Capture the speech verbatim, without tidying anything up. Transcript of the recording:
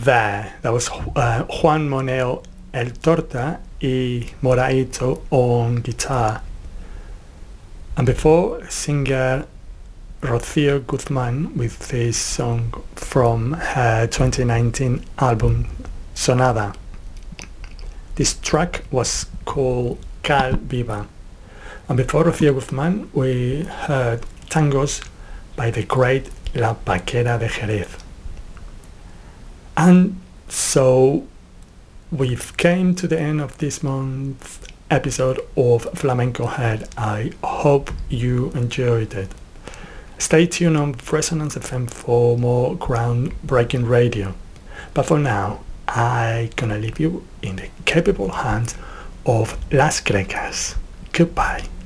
there. That was uh, Juan Moneo El Torta y Moraito on guitar. And before, singer Rocío Guzmán with this song from her twenty nineteen album Sonada. This track was called Cal Viva. And before Rocío Guzmán, we heard tangos by the great La Paquera de Jerez. And so we've came to the end of this month's episode of Flamenco Head. I hope you enjoyed it. Stay tuned on Resonance F M for more groundbreaking radio. But for now, I'm gonna leave you in the capable hands of Las Grecas. Goodbye.